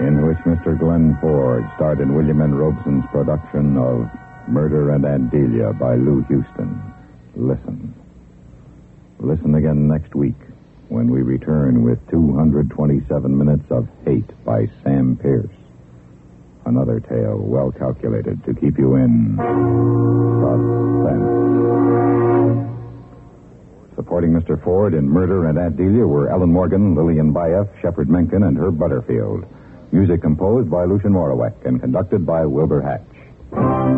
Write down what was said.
in which Mr. Glenn Ford starred in William N. Robeson's production of Murder and Aunt Delia by Lou Houston. Listen. Listen again next week when we return with 227 minutes of Hate by Sam Pierce. Another tale well calculated to keep you in suspense. Supporting Mr. Ford in Murder and Aunt Delia were Ellen Morgan, Lillian Baeff, Shepard Menken, and Herb Butterfield. Music composed by Lucien Morawek and conducted by Wilbur Hatch.